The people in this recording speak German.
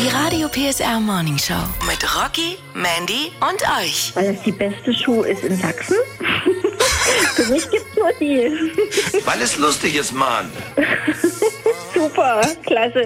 Die Radio PSR Morning Show mit Rocky, Mandy und euch. Weil es die beste Show ist in Sachsen. Für mich gibt's nur die. Weil es lustig ist, Mann. Super, klasse.